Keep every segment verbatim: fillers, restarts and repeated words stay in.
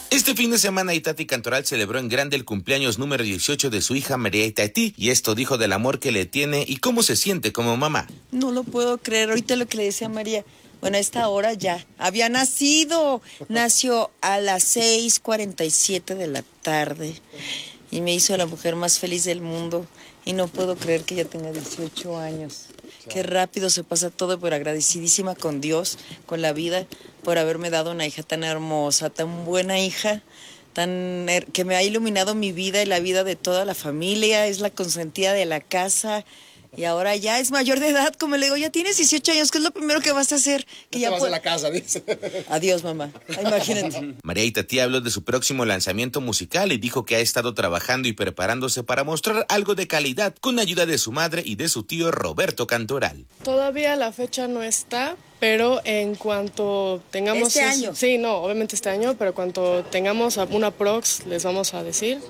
Este fin de semana Itati Cantoral celebró en grande el cumpleaños número dieciocho de su hija María Itatí, y esto dijo del amor que le tiene y cómo se siente como mamá. No lo puedo creer, ahorita lo que le decía a María, bueno, a esta hora ya había nacido, nació a las seis cuarenta y siete de la tarde y me hizo la mujer más feliz del mundo y no puedo creer que ya tenga dieciocho años. Qué rápido se pasa todo, pero agradecidísima con Dios, con la vida, por haberme dado una hija tan hermosa, tan buena hija, tan que me ha iluminado mi vida y la vida de toda la familia, es la consentida de la casa. Y ahora ya es mayor de edad, como le digo, ya tienes dieciocho años, ¿qué es lo primero que vas a hacer? Que ya ya te vas pu- a la casa, dice. Adiós, mamá. Imagínate. María Itatí habló de su próximo lanzamiento musical y dijo que ha estado trabajando y preparándose para mostrar algo de calidad con ayuda de su madre y de su tío Roberto Cantoral. Todavía la fecha no está, pero en cuanto tengamos... ¿Este año? Sí, no, obviamente este año, pero cuando tengamos una prox les vamos a decir,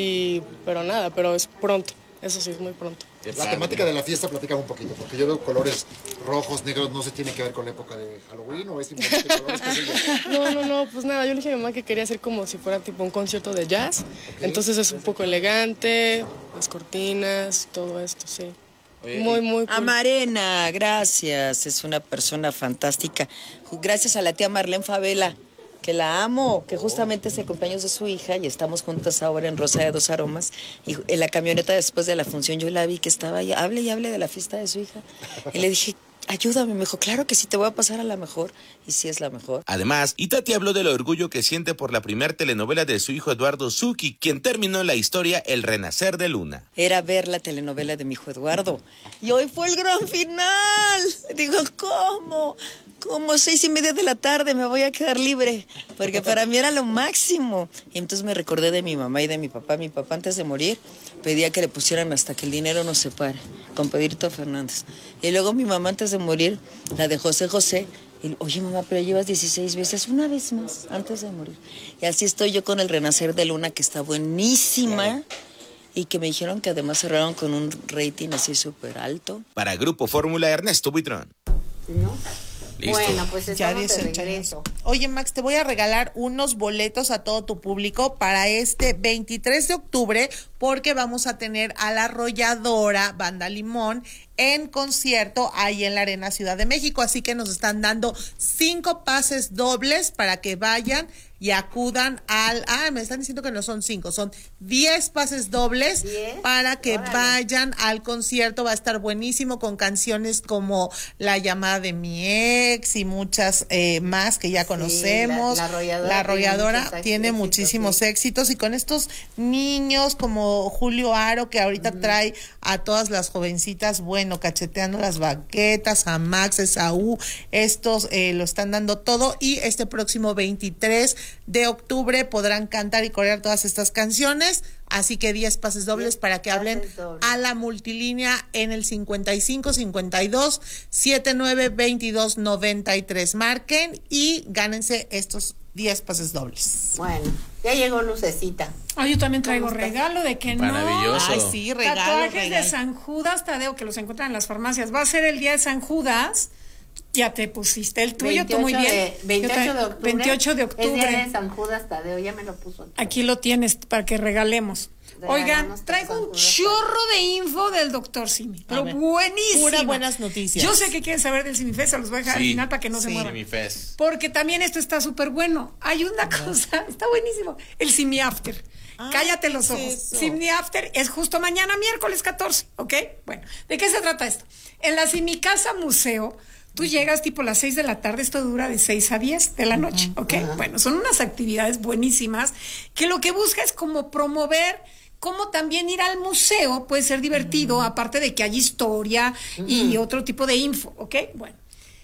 y pero nada, pero es pronto, eso sí, es muy pronto. La temática de la fiesta, platícame un poquito, porque yo veo colores rojos, negros, no se tiene que ver con la época de Halloween, o es simplemente colores que siguen. No, no, no, pues nada, yo le dije a mi mamá que quería hacer como si fuera tipo un concierto de jazz, okay. Entonces es un poco elegante, las cortinas, todo esto, sí. Oye, muy, muy cool. Amarena, gracias, es una persona fantástica. Gracias a la tía Marlene Favela, que la amo, que justamente es el cumpleaños de su hija y estamos juntas ahora en Rosa de Dos Aromas. Y en la camioneta después de la función yo la vi que estaba ahí, hable y hable de la fiesta de su hija. Y le dije, ayúdame, me dijo, claro que sí, te voy a pasar a la mejor. Y sí es la mejor. Además, Itati habló del orgullo que siente por la primer telenovela de su hijo Eduardo Zucchi, quien terminó la historia El Renacer de Luna. Era ver la telenovela de mi hijo Eduardo. Y hoy fue el gran final. Digo, ¿cómo? Como seis y media de la tarde me voy a quedar libre, porque para mí era lo máximo. Y entonces me recordé de mi mamá y de mi papá. Mi papá antes de morir pedía que le pusieran Hasta que el dinero nos separe, con Pedrito Fernández. Y luego mi mamá antes de morir, la de José José, y, oye mamá, pero llevas dieciséis veces, una vez más, antes de morir. Y así estoy yo con El Renacer de Luna, que está buenísima. Y que me dijeron que además cerraron con un rating así súper alto. Para Grupo Fórmula, Ernesto Buitrón. ¿No? Listo. Bueno, pues estamos de regreso. Oye, Max, te voy a regalar unos boletos a todo tu público para este veintitrés de octubre, porque vamos a tener a La Arrolladora Banda Limón en concierto ahí en la Arena Ciudad de México. Así que nos están dando cinco pases dobles para que vayan y acudan al... Ah, me están diciendo que no son cinco, son diez pases dobles. ¿diez? Para que Órale. Vayan al concierto. Va a estar buenísimo, con canciones como La Llamada de mi Ex y muchas eh, más que ya conocemos. Sí, la, la Arrolladora, la Arrolladora tiene, tiene muchísimos éxitos, éxitos, y con estos niños como Julio Aro, que ahorita uh-huh. trae a todas las jovencitas, bueno, cacheteando las baquetas, a Max, Esaú, estos eh, lo están dando todo, y este próximo veintitrés de octubre podrán cantar y corear todas estas canciones. Así que diez pases dobles para que hablen dobles a la multilínea en el cincuenta y cinco cincuenta y dos setenta y nueve veintidós noventa y tres. Marquen y gánense estos diez pases dobles. Bueno, ya llegó Lucecita. Ah, yo también traigo regalo, de que no. Maravilloso. Ay, sí, regalo, Tatuajes regalo. de San Judas Tadeo, que los encuentran en las farmacias. Va a ser el día de San Judas. Ya te pusiste el tuyo, tú muy bien. De, veintiocho de octubre. veintiocho de octubre. Es día de San Judas Tadeo, ya me lo puso. Aquí, aquí lo tienes para que regalemos. Oigan, traigo un chorro de info del doctor Simi, pero buenísimo. Pura buenas noticias. Yo sé que quieren saber del Simifest, se los voy a dejar sí, al final para que no sí, se muevan. Simifest. Porque también esto está súper bueno. Hay una cosa, está buenísimo, el Simi After. Ah, cállate los ojos. Es Simi After es justo mañana, miércoles catorce, ¿ok? Bueno, ¿de qué se trata esto? En la Simi Casa Museo, tú llegas tipo las seis de la tarde, esto dura de seis a diez de la noche, ¿ok? Uh-huh. Bueno, son unas actividades buenísimas que lo que busca es como promover, como también ir al museo puede ser divertido, uh-huh. aparte de que hay historia uh-huh. y otro tipo de info, ¿ok? Bueno,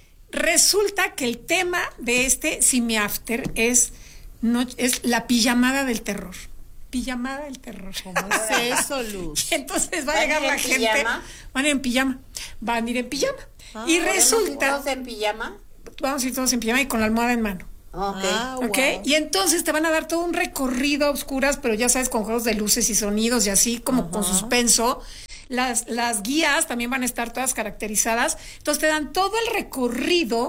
resulta que el tema de este Simi After es, no, es la pijamada del terror. Pijamada del terror. ¿Cómo es eso, Luz? Y entonces va a llegar la gente. Pijama? Van a ir en pijama. Van a ir en pijama. Ah, y resulta. ¿Todos en pijama? Vamos a ir todos en pijama y con la almohada en mano. Okay. Ah, okay. Wow. Y entonces te van a dar todo un recorrido a oscuras, pero ya sabes, con juegos de luces y sonidos y así, como uh-huh. con suspenso. Las, las guías también van a estar todas caracterizadas. Entonces te dan todo el recorrido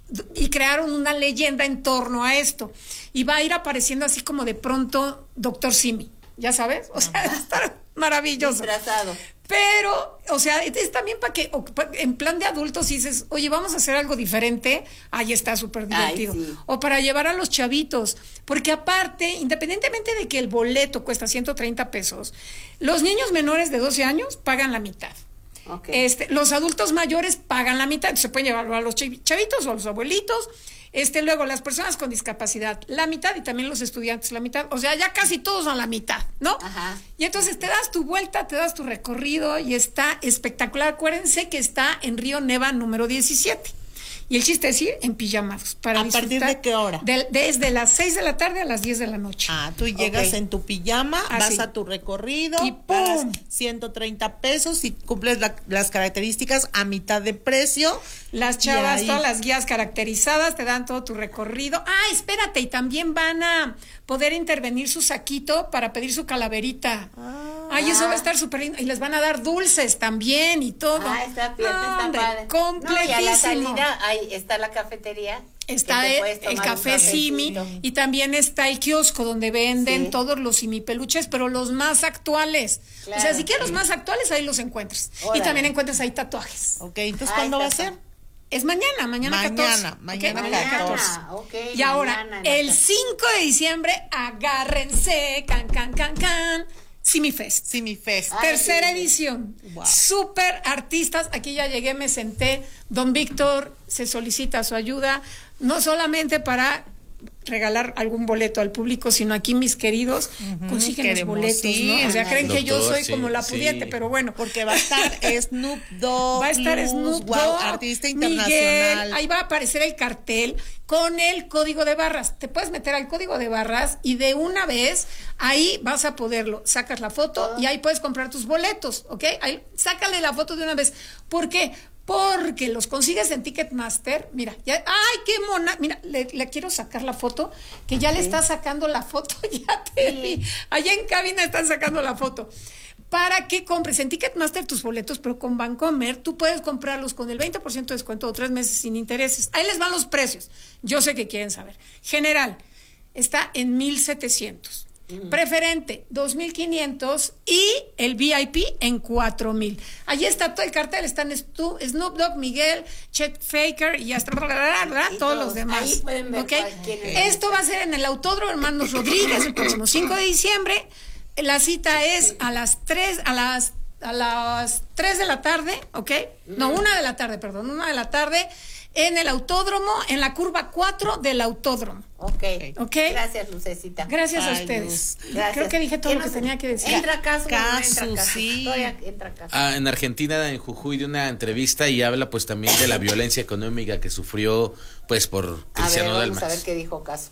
y crearon una leyenda en torno a esto. Y va a ir apareciendo así como de pronto Doctor Simi, ¿ya sabes? O sea, va a estar maravilloso. Disfrazado. Pero, o sea, es también para que, en plan de adultos, dices, oye, vamos a hacer algo diferente, ahí está súper divertido. Ay, sí. O para llevar a los chavitos, porque aparte, independientemente de que el boleto cuesta ciento treinta pesos, los niños menores de doce años pagan la mitad. Okay. Este, los adultos mayores pagan la mitad, se pueden llevar a los chavitos o a los abuelitos. Este, luego las personas con discapacidad, la mitad, y también los estudiantes, la mitad. O sea, ya casi todos a la mitad, ¿no? Ajá. Y entonces te das tu vuelta, te das tu recorrido y está espectacular. Acuérdense que está en Río Neva número diecisiete. Y el chiste es ir en pijamados. Para ¿A partir de qué hora? De, desde las seis de la tarde a las diez de la noche. Ah, tú llegas Okay. en tu pijama, Así. vas a tu recorrido, Y ¡pum! pagas ciento treinta pesos y cumples la- las características a mitad de precio. Las Y chavas, ahí- todas las guías caracterizadas, te dan todo tu recorrido. Ah, espérate, y también van a poder intervenir su saquito para pedir su calaverita. Ay, eso va a estar súper lindo. Y les van a dar dulces también y todo. Ah, está bien, está Hombre, padre. completísimo. No, y a la salida ahí está la cafetería. Está que te el, puedes el tomar un café cafecito. Simi y también está el kiosco donde venden Sí. todos los Simi peluches, pero los más actuales. Claro, o sea, si quieres sí. los más actuales, ahí los encuentras. Órale. Y también encuentras ahí tatuajes. Ok, entonces, Ah, ¿cuándo va a está. ser? Es mañana, mañana, Mañana, catorce. mañana ¿ok? catorce. Mañana, ok. Y ahora, mañana en la el tarde. cinco de diciembre, agárrense, can, can, can, can, Simi Fest. Simi Fest. Ay, Tercera sí, sí. edición. Wow. Super artistas. Aquí ya llegué, me senté. Don Víctor se solicita su ayuda, no solamente para regalar algún boleto al público, sino aquí mis queridos consiguen los queremos boletos, ir. ¿no? O sea, creen que yo Doctor, soy sí, como la sí. pudiente, pero bueno. Porque va a estar Snoop Dogg. Va a estar Luz, Snoop wow, Dogg, artista Miguel, internacional. ahí va a aparecer el cartel con el código de barras. Te puedes meter al código de barras y de una vez ahí vas a poderlo. Sacas la foto y ahí puedes comprar tus boletos, ¿ok? Ahí, sácale la foto de una vez. ¿Por qué? Porque los consigues en Ticketmaster. Mira, ya, ¡ay, qué mona! Mira, le, le quiero sacar la foto, que ya le está sacando la foto, ya te vi. Allá en cabina están sacando la foto. Para que compres en Ticketmaster tus boletos, pero con Bancomer tú puedes comprarlos con el veinte por ciento de descuento o tres meses sin intereses. Ahí les van los precios. Yo sé que quieren saber. General está en mil setecientos. Preferente, dos mil quinientos y el V I P en cuatro mil. Allí está todo el cartel, están Stu- Snoop Dogg, Miguel, Chet Faker y hasta bla, bla, bla, bla, Y todos todos. los demás. Ahí pueden ver ¿ok? cuál- quién es. Esto va a ser en el Autódromo Hermanos Rodríguez el próximo cinco de diciembre. La cita es a las tres, a las a las tres de la tarde, ¿ok? No, una de la tarde, perdón, una de la tarde en el autódromo, en la curva cuatro del autódromo. Ok. Ok. Gracias, Lucecita. Gracias a Ay, ustedes. Gracias. Creo que dije todo ¿Qué lo que nos- tenía que decir. Entra caso, mamá, Casu, entra caso. sí. Todavía entra caso. Ah, en Argentina, en Jujuy, de una entrevista y habla pues también de la violencia económica que sufrió pues por A ver, Cristiano vamos a ver Dalmas. qué dijo caso.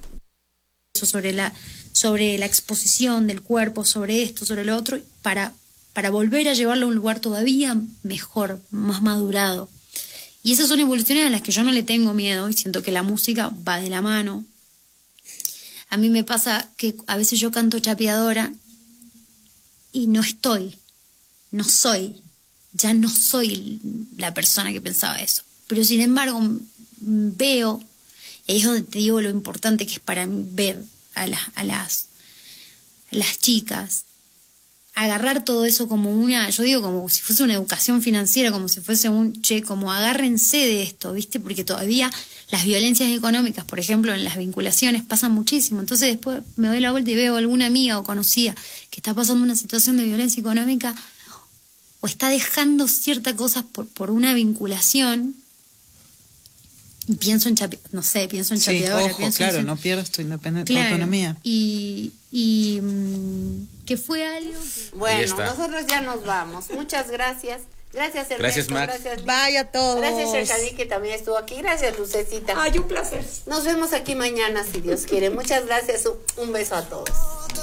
sobre la, sobre la exposición del cuerpo, sobre esto, sobre lo otro, para, para volver a llevarlo a un lugar todavía mejor, más madurado. Y esas son evoluciones a las que yo no le tengo miedo y siento que la música va de la mano. A mí me pasa que a veces yo canto chapeadora y no estoy, no soy, ya no soy la persona que pensaba eso. Pero sin embargo veo, y ahí es donde te digo lo importante que es para mí ver a las, a las, a las chicas, agarrar todo eso como una, yo digo como si fuese una educación financiera, como si fuese un, che, como agárrense de esto, ¿viste? Porque todavía las violencias económicas, por ejemplo, en las vinculaciones pasan muchísimo. Entonces después me doy la vuelta y veo a alguna amiga o conocida que está pasando una situación de violencia económica o está dejando ciertas cosas por, por una vinculación. Y pienso en chape, no sé, pienso en Sí, chapeadora, ojo, pienso claro, en... no pierdas tu independencia, Claro, tu autonomía. y, y mm, que fue algo que... Bueno, está. nosotros ya nos vamos. Muchas gracias. Gracias, Ernesto. Gracias, Max. Gracias, Liz. Vaya a todos. Gracias, Sherkadi, que también estuvo aquí. Gracias, Lucecita. Ay, un placer. Nos vemos aquí mañana, si Dios quiere. Muchas gracias. Un- Un beso a todos.